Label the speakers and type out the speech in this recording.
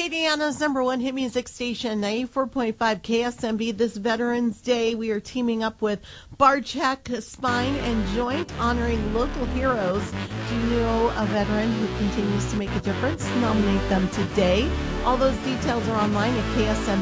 Speaker 1: Acadiana's #1 hit music station, 94.5 KSMB. This Veterans Day, we are teaming up with Barcheck Spine and Joint, honoring local heroes. Do you know a veteran who continues to make a difference? Nominate them today. All those details are online at KSMB.